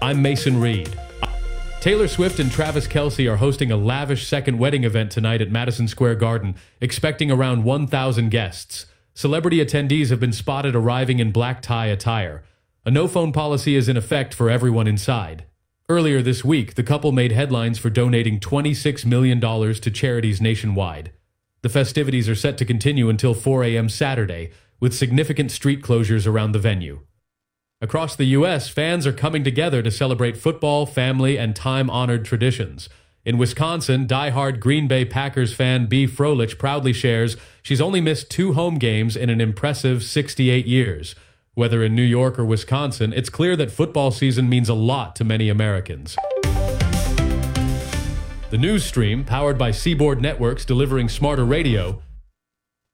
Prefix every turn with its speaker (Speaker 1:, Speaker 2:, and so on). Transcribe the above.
Speaker 1: I'm Mason Reed. Taylor Swift and Travis Kelce are hosting a lavish second wedding event tonight at Madison Square Garden, expecting around 1,000 guests. Celebrity attendees have been spotted arriving in black tie attire. A no-phone policy is in effect for everyone inside. Earlier this week, the couple made headlines for donating $26 million to charities nationwide. The festivities are set to continue until 4 a.m. Saturday, with significant street closures around the venue. Across the U.S., fans are coming together to celebrate football, family, and time-honored traditions. In Wisconsin, die-hard Green Bay Packers fan Bea Froelich proudly shares she's only missed 2 home games in an impressive 68 years. Whether in New York or Wisconsin, it's clear that football season means a lot to many Americans. The news stream, powered by Seaboard Networks delivering smarter radio,